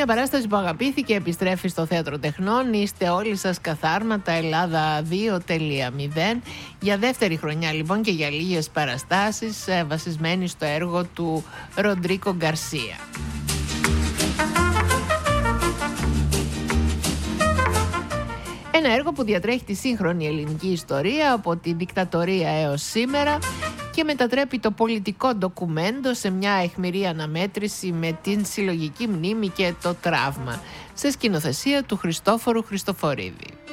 Μια παράσταση που αγαπήθηκε επιστρέφει στο Θέατρο Τεχνών. Είστε όλοι σας καθάρματα, Ελλάδα 2.0. Για δεύτερη χρονιά λοιπόν και για λίγες παραστάσεις, βασισμένη στο έργο του Ροντρίκο Γκαρσία. Ένα έργο που διατρέχει τη σύγχρονη ελληνική ιστορία από τη δικτατορία έως σήμερα και μετατρέπει το πολιτικό ντοκουμέντο σε μια αιχμηρή αναμέτρηση με την συλλογική μνήμη και το τραύμα, σε σκηνοθεσία του Χριστόφορου Χριστοφορίδη.